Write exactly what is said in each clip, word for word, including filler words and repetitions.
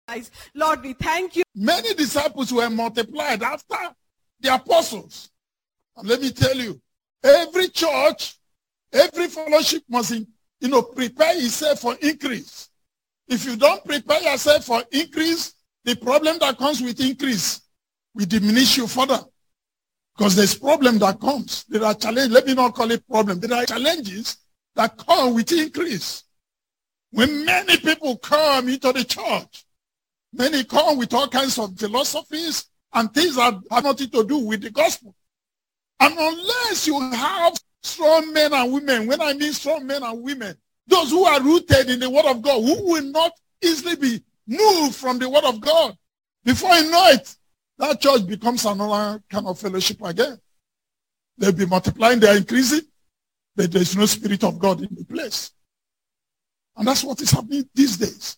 Lord, we thank you. Many disciples were multiplied after the apostles. And let me tell you, every church, every fellowship must, you know, prepare itself for increase. If you don't prepare yourself for increase, the problem that comes with increase will diminish you further. Because there's problem that comes. There are challenges. Let me not call it problem. There are challenges that come with increase. When many people come into the church, many come with all kinds of philosophies and things that have nothing to do with the gospel. And unless you have strong men and women, when I mean strong men and women, those who are rooted in the word of God, who will not easily be moved from the word of God, before you know it, that church becomes another kind of fellowship again. They'll be multiplying, they're increasing, but there's no Spirit of God in the place. And that's what is happening these days.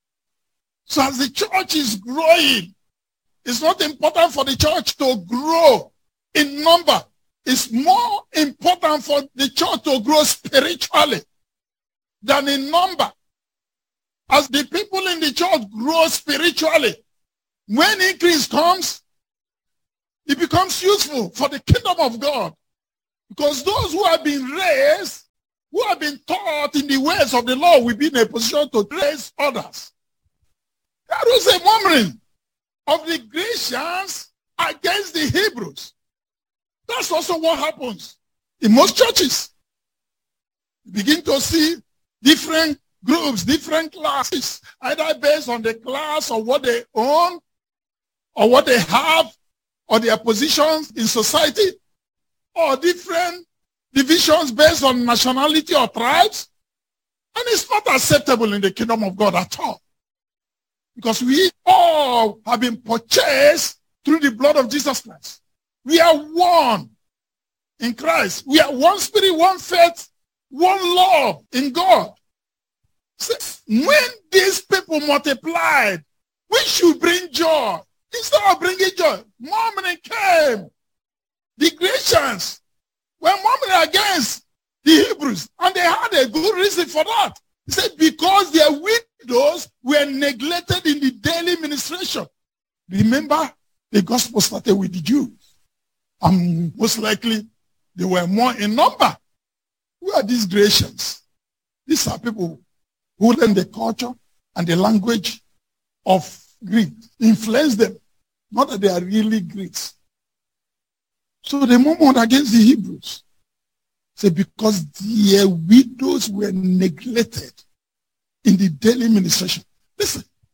So as the church is growing, it's not important for the church to grow in number. It's more important for the church to grow spiritually than in number. As the people in the church grow spiritually, when increase comes, it becomes useful for the kingdom of God. Because those who have been raised, who have been taught in the ways of the Lord, will be in a position to raise others. There was a murmuring of the Grecians against the Hebrews. That's also what happens in most churches. You begin to see different groups, different classes, either based on the class or what they own, or what they have, or their positions in society, or different divisions based on nationality or tribes. And it's not acceptable in the kingdom of God at all. Because we all have been purchased through the blood of Jesus Christ. We are one in Christ. We are one spirit, one faith, one love in God. So when these people multiplied, we should bring joy. Instead of bringing joy, murmuring came. The Grecians were murmuring against the Hebrews, and they had a good reason for that. He said, because their widows were neglected in the daily ministration. Remember, the gospel started with the Jews. And most likely, they were more in number. Who are these Grecians? These are people who learn the culture and the language of Greek, influence them. Not that they are really Greeks. So they murmured against the Hebrews. Say, because their widows were neglected in the daily ministration. Listen,